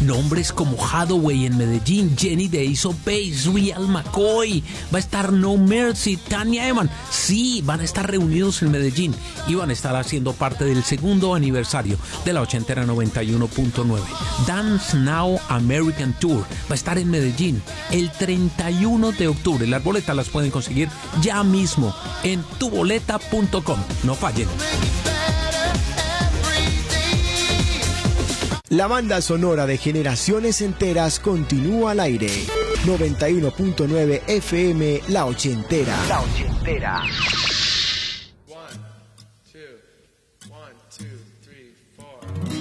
Nombres como Hathaway en Medellín, Jenny de Ace of Base, Real McCoy, va a estar No Mercy, Tanya Evan. Sí, van a estar reunidos en Medellín y van a estar haciendo parte del segundo aniversario de la ochentera 91.9. Dance Now American Tour va a estar en Medellín el 31 de octubre. Las boletas las pueden conseguir ya mismo en tuboleta.com. No fallen. La banda sonora de generaciones enteras continúa al aire. 91.9 FM La Ochentera. La Ochentera.